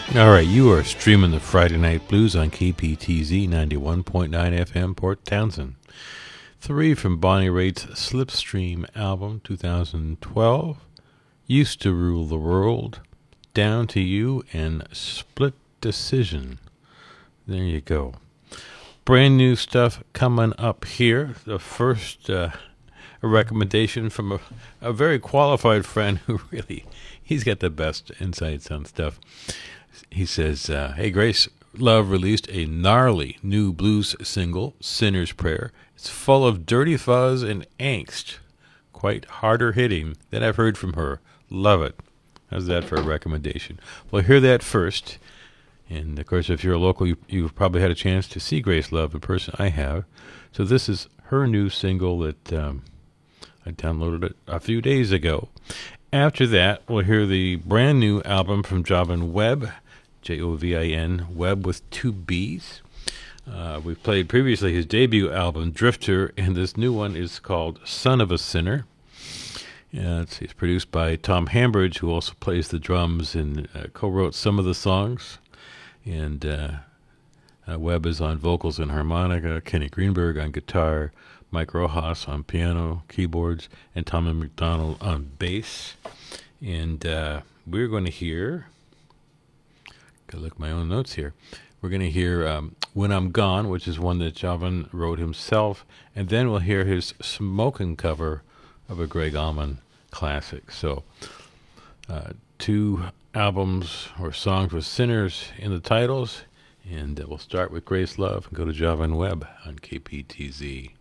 All right, you are streaming the Friday Night Blues on KPTZ 91.9 FM, Port Townsend. 3 from Bonnie Raitt's Slipstream album, 2012. Used to Rule the World, Down to You, and Split Decision. There you go. Brand new stuff coming up here. The first a recommendation from a very qualified friend who really, he's got the best insights on stuff. He says, hey, Grace Love released a gnarly new blues single, Sinner's Prayer. It's full of dirty fuzz and angst. Quite harder hitting than I've heard from her. Love it. How's that for a recommendation? Well, hear that first. And, of course, if you're a local, you've probably had a chance to see Grace Love in person. I have. So this is her new single that I downloaded it a few days ago. After that, we'll hear the brand new album from Jovin Webb, Jovin, Webb with 2 B's. We've played previously his debut album, Drifter, and this new one is called Son of a Sinner. It's produced by Tom Hambridge, who also plays the drums and co-wrote some of the songs. And Webb is on vocals and harmonica, Kenny Greenberg on guitar, Mike Rojas on piano, keyboards, and Tommy McDonald on bass. And we're going to hear... Gotta look at my own notes here. We're going to hear When I'm Gone, which is one that Jovin wrote himself, and then we'll hear his smoking cover of a Greg Allman classic. So 2 albums or songs with sinners in the titles, and we'll start with Grace Love and go to Jovin Webb on KPTZ.